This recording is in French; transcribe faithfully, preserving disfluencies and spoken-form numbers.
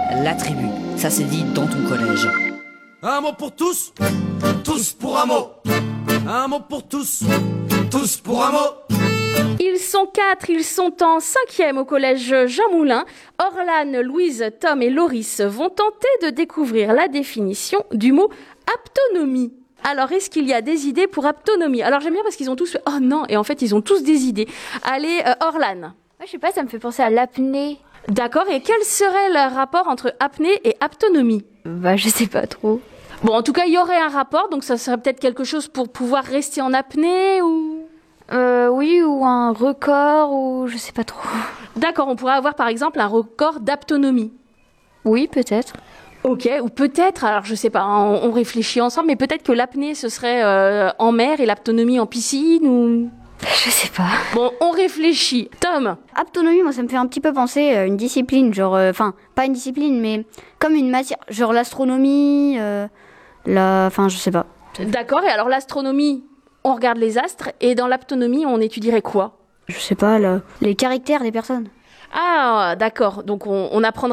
la tribu. Ça c'est dit dans ton collège. Un mot pour tous, tous pour un mot. Un mot pour tous, tous pour un mot. Ils sont quatre, ils sont en cinquième au collège Jean Moulin. Orlane, Louise, Tom et Loris vont tenter de découvrir la définition du mot aptonomie. Alors, est-ce qu'il y a des idées pour aptonomie? Alors, j'aime bien parce qu'ils ont tous fait « Oh non !» et en fait, ils ont tous des idées. Allez, euh, Orlane. Moi, je sais pas, ça me fait penser à l'apnée. D'accord, et quel serait le rapport entre apnée et aptonomie? Bah, je sais pas trop. Bon, en tout cas, il y aurait un rapport, donc ça serait peut-être quelque chose pour pouvoir rester en apnée ou... Euh, oui, ou un record, ou je sais pas trop. D'accord, on pourrait avoir par exemple un record d'aptonomie. Oui, peut-être. Ok, ou peut-être, alors je sais pas, on, on réfléchit ensemble, mais peut-être que l'apnée ce serait euh, en mer et l'aptonomie en piscine ou... Je sais pas. Bon, on réfléchit. Tom? Aptonomie, moi, ça me fait un petit peu penser à une discipline, genre, enfin, euh, pas une discipline, mais comme une matière, genre l'astronomie, euh, la, enfin, je sais pas. D'accord, et alors l'astronomie, on regarde les astres, et dans l'aptonomie, on étudierait quoi? Je sais pas, là, les caractères des personnes. Ah, d'accord, donc on, on apprendrait